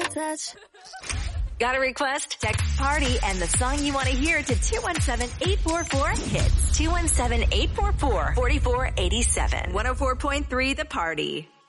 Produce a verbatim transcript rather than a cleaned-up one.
touch. Got a request? Text PARTY and the song you want to hear to two one seven, eight four four, hits. two one seven, eight four four, four four eight seven. one oh four point three The Party.